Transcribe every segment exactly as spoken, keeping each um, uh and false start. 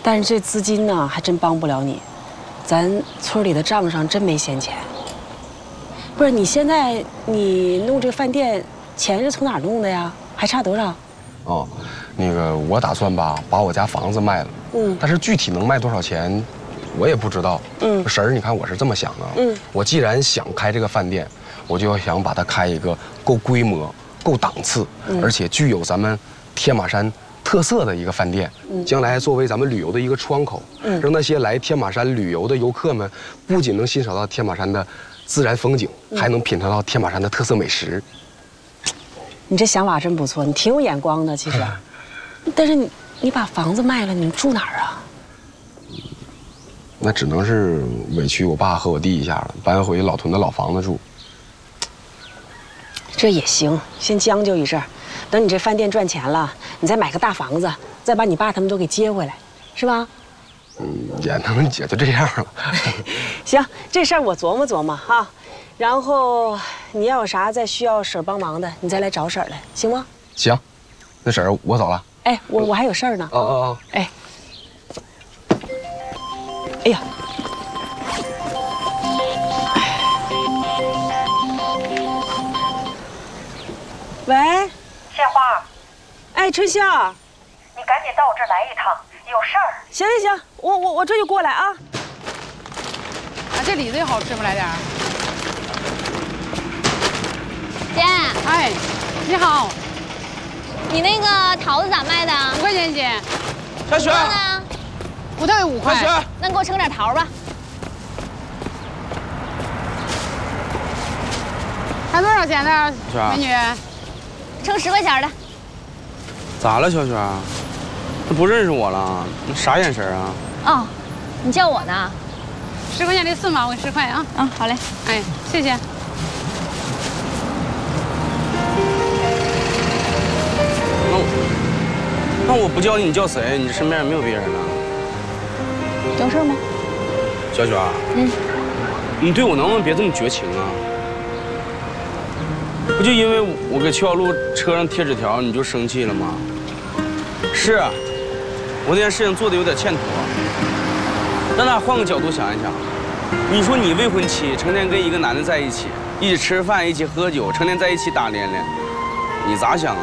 但是这资金呢，还真帮不了你，咱村里的账上真没闲钱。不是，你现在你弄这个饭店，钱是从哪儿弄的呀？还差多少？ 哦，那个我打算吧，把我家房子卖了。嗯，但是具体能卖多少钱，我也不知道。嗯，婶儿，你看我是这么想的。嗯，我既然想开这个饭店，我就要想把它开一个够规模、够档次，嗯、而且具有咱们天马山特色的一个饭店。嗯，将来作为咱们旅游的一个窗口，嗯，让那些来天马山旅游的游客们，不仅能欣赏到天马山的自然风景，嗯、还能品尝到天马山的特色美食。 你这想法真不错，你挺有眼光的，其实。但是你你把房子卖了，你们住哪儿啊？ 那只能是委屈我爸和我弟一下了，搬回老屯的老房子住。 这也行，先将就一阵儿，等你这饭店赚钱了，你再买个大房子，再把你爸他们都给接回来，是吧？ 嗯，也能也就这样了。 行，这事儿我琢磨琢磨哈。然后你要有啥再需要婶儿帮忙的，你再来找婶儿来，行吗？ 行，那婶儿我走了。 哎，我我还有事儿呢。 哦哦哦。 哎，哎呀，喂， 鲜花。 哎，春香， 你赶紧到我这儿来一趟，有事儿。 行行行，我我我这就过来啊。 啊，这李子也好吃不？来点儿。 姐， 哎，你好， 你那个桃子咋卖的？ 五块钱一斤。 小雪， 呢？ 葡萄也五块。 小雪， 那给我称点桃吧。 谈多少钱呢，美女？ 称十块钱的。 咋了，小雪？他不认识我了？你啥眼神啊？ 哦，你叫我呢？ 十块钱的四毛，我十块啊。 嗯，好嘞。 哎，谢谢。 那我不叫你，你叫谁？你身边也没有别人了。 有事吗？ 小雪，嗯，你对我能不能别这么绝情啊？不就因为我给邱小璐车上贴纸条，你就生气了吗？是，我那件事情做的有点欠妥。但咱换个角度想一想，你说你未婚妻成天跟一个男的在一起，一起吃饭，一起喝酒，成天在一起打连连，你咋想啊？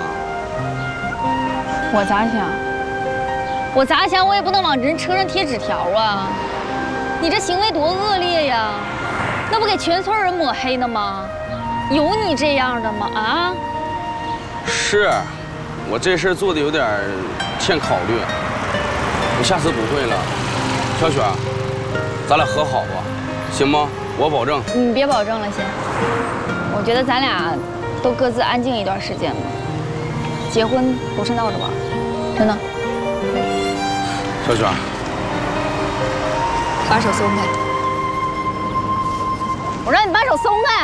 我咋想？我咋想？我也不能往人车上贴纸条啊！你这行为多恶劣呀！那不给全村人抹黑呢吗？有你这样的吗？啊？ 是，我这事儿做的有点欠考虑，我下次不会了。小雪，咱俩和好吧，行吗？我保证。 你别保证了，先。我觉得咱俩都各自安静一段时间吧。结婚不是闹着玩，真的。 小雪， 把手松开！我让你把手松开！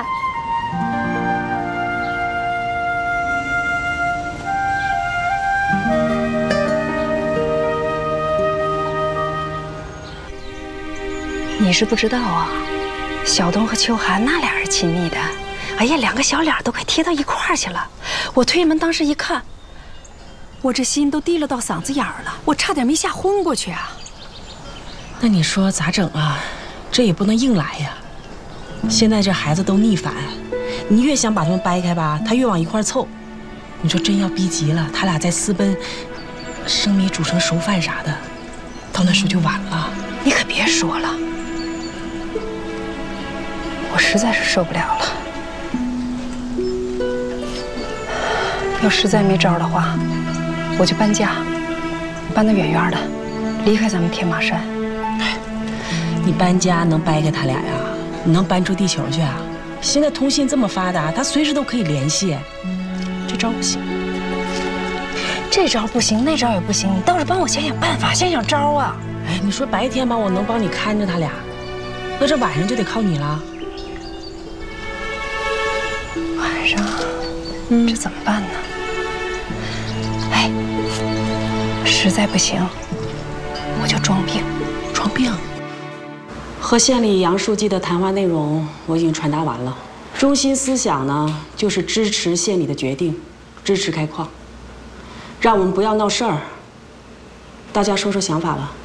你是不知道啊，小东和秋寒那俩人亲密的，哎呀，两个小脸都快贴到一块儿去了。我推门当时一看，我这心都提了到嗓子眼儿了，我差点没吓昏过去啊！ 那你说咋整啊？这也不能硬来呀。现在这孩子都逆反，你越想把他们掰开吧，他越往一块凑。你说真要逼急了，他俩再私奔，生米煮成熟饭啥的，到那时候就晚了。 你可别说了，我实在是受不了了。要实在没招的话，我就搬家，搬得远远的，离开咱们天马山。 你搬家能掰开他俩呀？你能搬出地球去啊？现在通信这么发达，他随时都可以联系。这招不行， 这招不行，那招也不行，你倒是帮我想想办法，想想招啊！ 哎，你说白天吧，我能帮你看着他俩，那这晚上就得靠你了。 晚上，嗯，这怎么办呢？哎，实在不行，我就装病。 装病？和县里杨书记的谈话内容我已经传达完了，中心思想呢就是支持县里的决定，支持开矿，让我们不要闹事儿。大家说说想法吧。